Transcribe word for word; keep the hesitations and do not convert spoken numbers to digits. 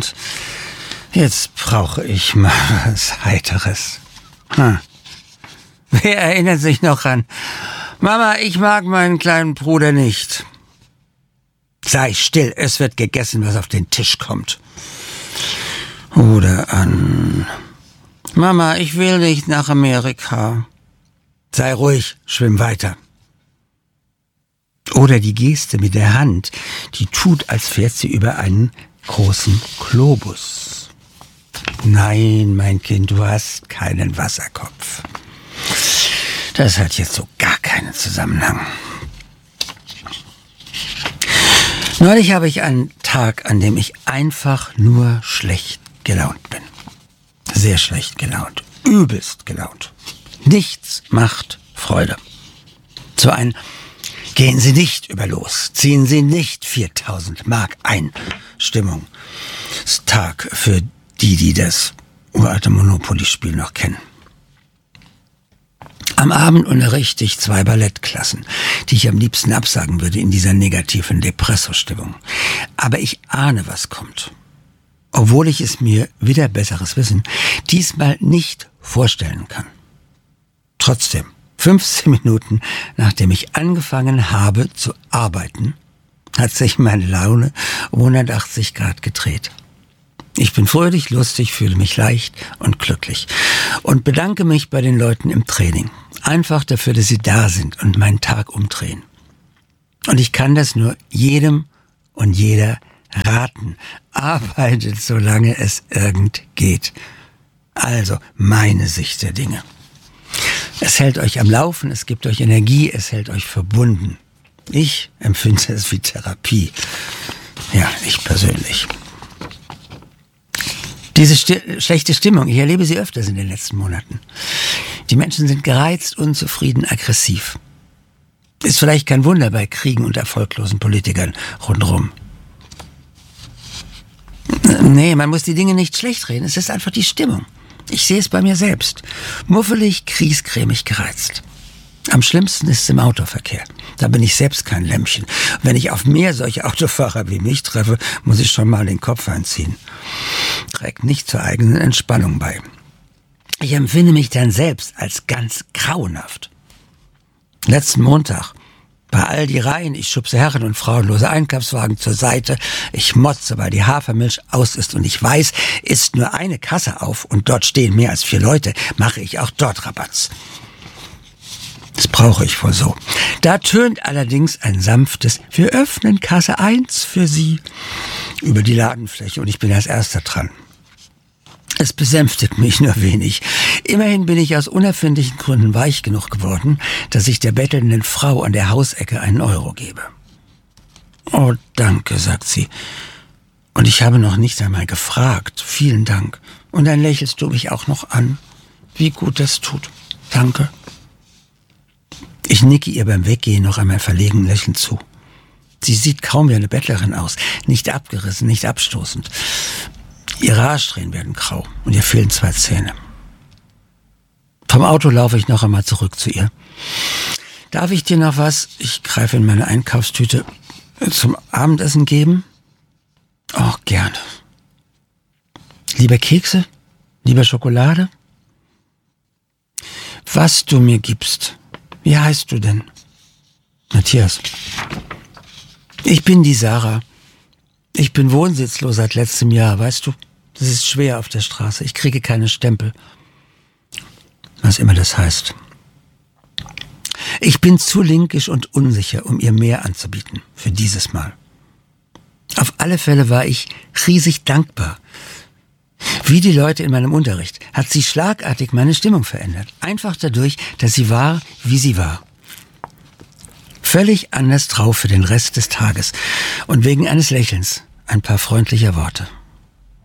und jetzt brauche ich mal was Heiteres. Hm. Wer erinnert sich noch an Mama, ich mag meinen kleinen Bruder nicht. Sei still, es wird gegessen, was auf den Tisch kommt. Oder an Mama, ich will nicht nach Amerika. Sei ruhig, schwimm weiter. Oder die Geste mit der Hand, die tut, als fährt sie über einen großen Globus. Nein, mein Kind, du hast keinen Wasserkopf. Das hat jetzt so gar keinen Zusammenhang. Neulich habe ich einen Tag, an dem ich einfach nur schlecht gelaunt bin. Sehr schlecht gelaunt. Übelst gelaunt. Nichts macht Freude. So ein Gehen Sie nicht über los. Ziehen Sie nicht viertausend Mark ein. Stimmungstag für die, die das uralte Monopoly-Spiel noch kennen. Am Abend unterrichte ich zwei Ballettklassen, die ich am liebsten absagen würde in dieser negativen Depresso-Stimmung. Aber ich ahne, was kommt. Obwohl ich es mir wieder besseres Wissen diesmal nicht vorstellen kann. Trotzdem, fünfzehn Minuten nachdem ich angefangen habe zu arbeiten, hat sich meine Laune um hundertachtzig Grad gedreht. Ich bin fröhlich, lustig, fühle mich leicht und glücklich und bedanke mich bei den Leuten im Training. Einfach dafür, dass sie da sind und meinen Tag umdrehen. Und ich kann das nur jedem und jeder raten. Arbeitet, solange es irgend geht. Also meine Sicht der Dinge. Es hält euch am Laufen, es gibt euch Energie, es hält euch verbunden. Ich empfinde es wie Therapie. Ja, ich persönlich. Diese sti- schlechte Stimmung, ich erlebe sie öfters in den letzten Monaten. Die Menschen sind gereizt, unzufrieden, aggressiv. Ist vielleicht kein Wunder bei Kriegen und erfolglosen Politikern rundherum. Nee, man muss die Dinge nicht schlecht reden, es ist einfach die Stimmung. Ich sehe es bei mir selbst. Muffelig, kriescremig, gereizt. Am schlimmsten ist es im Autoverkehr. Da bin ich selbst kein Lämmchen. Wenn ich auf mehr solche Autofahrer wie mich treffe, muss ich schon mal den Kopf einziehen. Trägt nicht zur eigenen Entspannung bei. Ich empfinde mich dann selbst als ganz grauenhaft. Letzten Montag, bei all die Reihen, ich schubse herren- und frauenlose Einkaufswagen zur Seite, ich motze, weil die Hafermilch aus ist und ich weiß, ist nur eine Kasse auf und dort stehen mehr als vier Leute, mache ich auch dort Rabatz. Das brauche ich wohl so. Da tönt allerdings ein sanftes Wir öffnen Kasse eins für Sie über die Ladenfläche und ich bin als Erster dran. Es besänftigt mich nur wenig. Immerhin bin ich aus unerfindlichen Gründen weich genug geworden, dass ich der bettelnden Frau an der Hausecke einen Euro gebe. Oh, danke, sagt sie. Und ich habe noch nicht einmal gefragt. Vielen Dank. Und dann lächelst du mich auch noch an. Wie gut das tut. Danke. Ich nicke ihr beim Weggehen noch einmal verlegen lächelnd zu. Sie sieht kaum wie eine Bettlerin aus. Nicht abgerissen, nicht abstoßend. Ihre Haarsträhnen werden grau und ihr fehlen zwei Zähne. Vom Auto laufe ich noch einmal zurück zu ihr. Darf ich dir noch was, ich greife in meine Einkaufstüte, zum Abendessen geben? Oh, gerne. Lieber Kekse? Lieber Schokolade? Was du mir gibst. Wie heißt du denn? Matthias. Ich bin die Sarah. Ich bin wohnsitzlos seit letztem Jahr, weißt du? Das ist schwer auf der Straße. Ich kriege keine Stempel. Was immer das heißt. Ich bin zu linkisch und unsicher, um ihr mehr anzubieten. Für dieses Mal. Auf alle Fälle war ich riesig dankbar. Wie die Leute in meinem Unterricht hat sie schlagartig meine Stimmung verändert. Einfach dadurch, dass sie war, wie sie war. Völlig anders drauf für den Rest des Tages. Und wegen eines Lächelns, ein paar freundlicher Worte.